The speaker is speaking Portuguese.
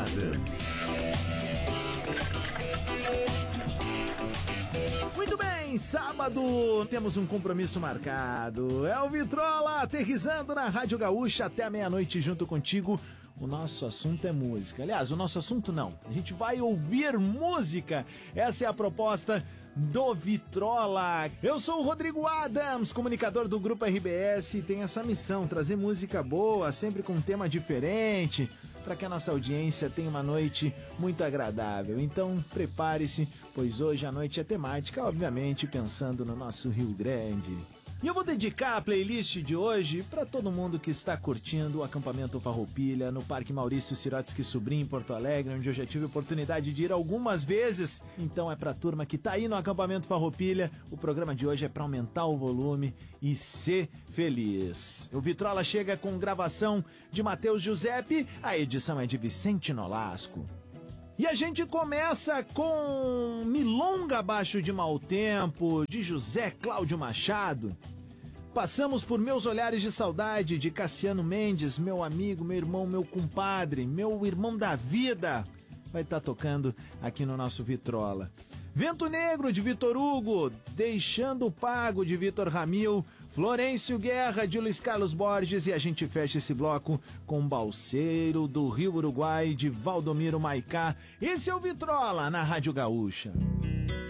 Adams. Muito bem, sábado temos um compromisso marcado. É o Vitrola aterrissando na Rádio Gaúcha até a meia-noite junto contigo. O nosso assunto é música. Aliás, o nosso assunto não. A gente vai ouvir música. Essa é a proposta do Vitrola. Eu sou o Rodrigo Adams, comunicador do Grupo RBS, e tenho essa missão, trazer música boa, sempre com um tema diferente, para que a nossa audiência tenha uma noite muito agradável. Então, prepare-se, pois hoje a noite é temática, obviamente, pensando no nosso Rio Grande. E eu vou dedicar a playlist de hoje para todo mundo que está curtindo o acampamento Farroupilha no Parque Maurício Sirotsky Sobrinho, em Porto Alegre, onde eu já tive a oportunidade de ir algumas vezes. Então é para a turma que está aí no acampamento Farroupilha. O programa de hoje é para aumentar o volume e ser feliz. O Vitrola chega com gravação de Matheus Giuseppe, a edição é de Vicente Nolasco. E a gente começa com Milonga Abaixo de Mau Tempo, de José Cláudio Machado. Passamos por Meus Olhares de Saudade, de Cassiano Mendes, meu amigo, meu irmão, meu compadre, meu irmão da vida. Vai estar tocando aqui no nosso Vitrola. Vento Negro, de Vitor Hugo, Deixando o Pago, de Vitor Ramil, Florencio Guerra, de Luiz Carlos Borges, e a gente fecha esse bloco com Balseiro do Rio Uruguai, de Valdomiro Maicá. Esse é o Vitrola na Rádio Gaúcha.